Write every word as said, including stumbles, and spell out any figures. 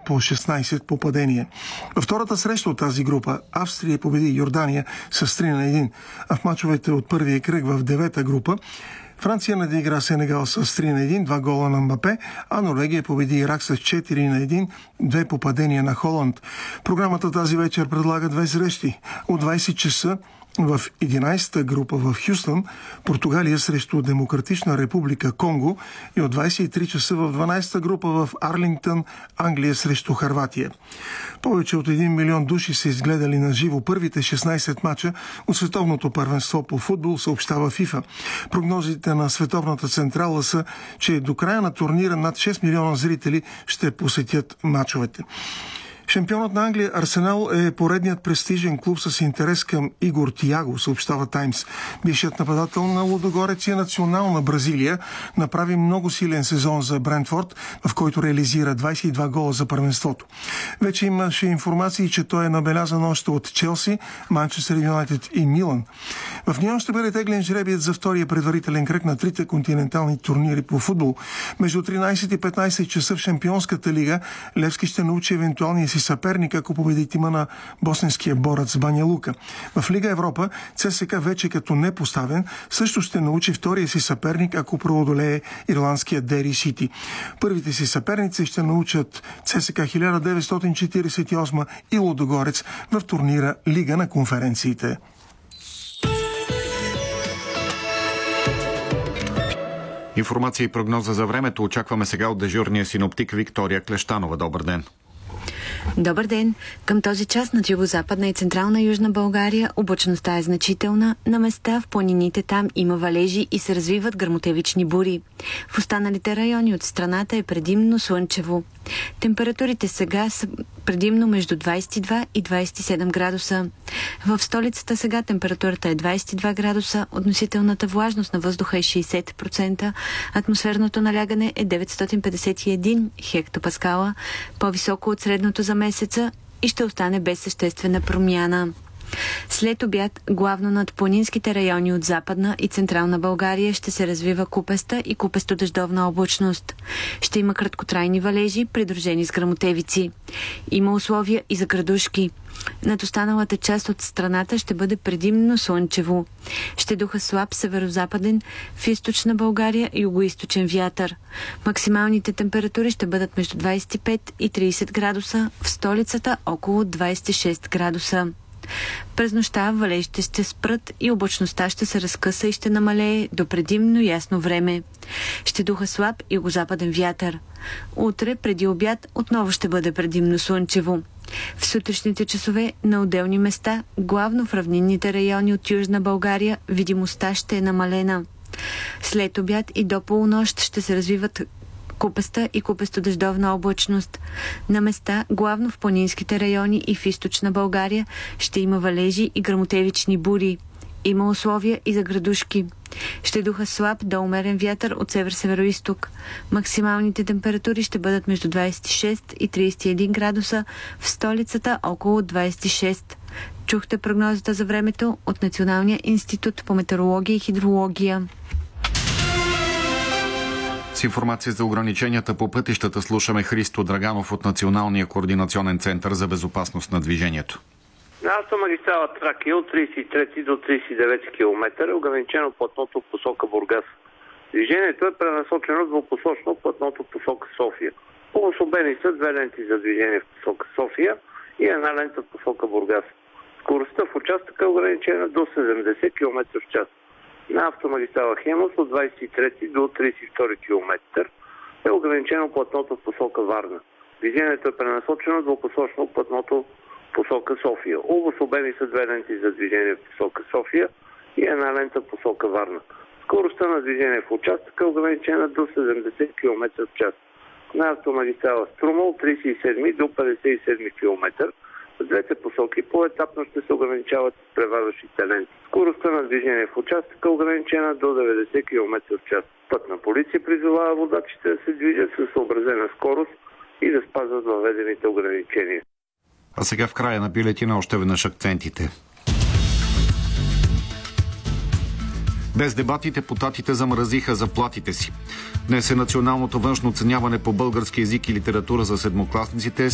по шестнайсет попадения. Във втората среща от тази група Австрия победи Йордания с три на едно, а в мачовете от първия кръг в девета група Франция надигра Сенегал с три на едно, два гола на Мбапе, а Норвегия победи Ирак с четири на едно, две попадения на Холанд. Програмата тази вечер предлага две срещи. От двайсет часа в единайсета група в Хюстън Португалия срещу Демократична република Конго и от двайсет и три часа в дванайсета група в Арлингтън Англия срещу Хърватия. Повече от един милион души са изгледали на живо първите шестнайсет мача от световното първенство по футбол, съобщава ФИФА. Прогнозите на Световната централа са, че до края на турнира над шест милиона зрители ще посетят мачовете. Шампионът на Англия Арсенал е поредният престижен клуб с интерес към Игор Тиаго, съобщава Таймс. Бившият нападател на Лудогорец и национална Бразилия направи много силен сезон за Брентфорд, в който реализира двайсет и два гола за първенството. Вече имаше информации, че той е набелязан още от Челси, Манчестър Юнайтед и Милан. В Нью-Йорк ще бъде теглен жребият за втория предварителен кръг на трите континентални турнири по футбол. Между тринайсет и петнайсет часа в Шампионската лига Левски ще научи евентуалния си съперник, ако победи тима на босненския борец Баня Лука. В Лига Европа ЦСКА вече като непоставен също ще научи втория си съперник, ако преодолее ирландския Дери Сити. Първите си съперници ще научат ЦСКА хиляда деветстотин четирийсет и осма и Лудогорец в турнира Лига на конференциите. Информация и прогноза за времето очакваме сега от дежурния синоптик Виктория Клещанова. Добър ден! Добър ден! Към този час над югозападна и централна Южна България облачността е значителна. На места в планините там има валежи и се развиват гръмотевични бури. В останалите райони от страната е предимно слънчево. Температурите сега са предимно между двайсет и два и двайсет и седем градуса. В столицата сега температурата е двайсет и два градуса, относителната влажност на въздуха е шейсет процента, атмосферното налягане е деветстотин петдесет и един хектопаскала, по-високо от средното за месеца и ще остане без съществена промяна. След обяд, главно над планинските райони от Западна и Централна България ще се развива купеста и купесто-дъждовна облачност. Ще има краткотрайни валежи, придружени с гръмотевици. Има условия и за градушки. Над останалата част от страната ще бъде предимно слънчево. Ще духа слаб северозападен в източна България и югоизточен вятър. Максималните температури ще бъдат между двайсет и пет и трийсет градуса, в столицата около двайсет и шест градуса. През нощта валежите ще спрат и облачността ще се разкъса и ще намалее до предимно ясно време. Ще духа слаб югозападен вятър. Утре, преди обяд, отново ще бъде предимно слънчево. В сутрешните часове на отделни места, главно в равнинните райони от Южна България, видимостта ще е намалена. След обяд и до полунощ ще се развиват купеста и купесто-дъждовна облачност. На места, главно в планинските райони и в източна България, ще има валежи и гръмотевични бури. Има условия и за градушки. Ще духа слаб до умерен вятър от север-североизток. Максималните температури ще бъдат между двайсет и шест и трийсет и един градуса, в столицата около двайсет и шест. Чухте прогнозата за времето от Националния институт по метеорология и хидрология. С информация за ограниченията по пътищата слушаме Христо Драганов от Националния координационен център за безопасност на движението. На автомагистрала Тракия от трийсет и трети до трийсет и девети километър е ограничено платното в посока Бургас. Движението е пренасочено двупосочно платното в посока София. Обособени са две ленти за движение в посока София и една лента в посока Бургас. Скоростта в участъка е ограничена до седемдесет километра в час. На автомагистрала Хемус от двайсет и трети до трийсет и втори километър е ограничено платното в посока Варна. Движението е пренасочено двупосочно платното в посока София. Обособени са две ленти за движение в посока София и една лента в посока Варна. Скоростта на движение в участъка е ограничена до седемдесет километра в час. На автомагистрала Струма от трийсет и седми до петдесет и седми километър в двете посоки поетапно ще се ограничават с преварващите ленти. Скоростта на движение в участъка е ограничена до деветдесет километра в час. Пътна полиция призовава водачите да се движат със съобразена скорост и да спазват въведените ограничения. А сега в края на бюлетина още веднъж акцентите. Без дебати депутатите замразиха заплатите си. Днес е националното външно оценяване по български език и литература за седмокласниците.